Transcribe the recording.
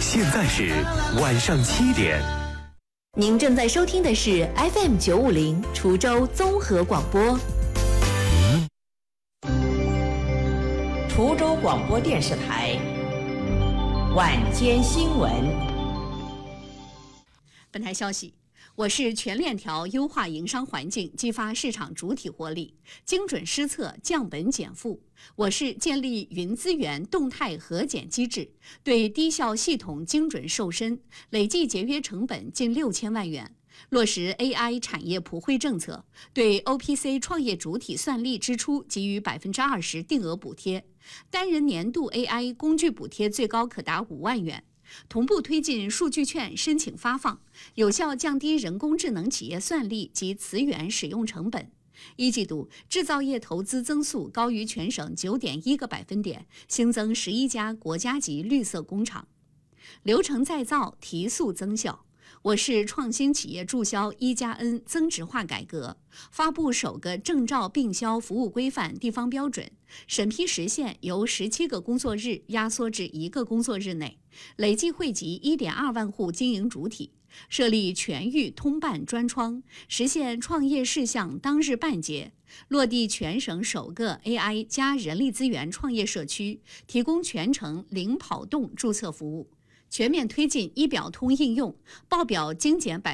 现在是晚上7点。 您正在收听的是 FM 950滁州综合广播。 滁州广播电视台晚间新闻。 本台消息，我市全链条优化营商环境，激发市场主体活力，精准施策，降本减负。我市建立云资源动态核减机制，对低效系统精准瘦身，累计节约成本近6000万元。落实 AI 产业普惠政策，对 OPC 创业主体算力支出给予20%定额补贴，单人年度 AI 工具补贴最高可达5万元。同步推进数据券申请发放，有效降低人工智能企业算力及词源使用成本。一季度制造业投资增速高于全省9.1个百分点，新增11家国家级绿色工厂。流程再造提速增效。我市创新企业注销1+N 增值化改革，发布首个证照并销服务规范地方标准，审批时限由17个工作日压缩至1个工作日内，累计惠及1.2万户经营主体，设立全域通办专窗，实现创业事项当日办结，落地全省首个 AI 加人力资源创业社区，提供全程零跑动注册服务。全面推进医表通应用，报表精简